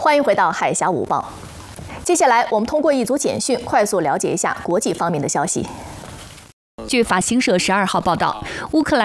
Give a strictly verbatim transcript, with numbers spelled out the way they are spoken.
欢迎回到《海峡午报》。接下来，我们通过一组简讯快速了解一下国际方面的消息。 据法新社十二号报道，乌克兰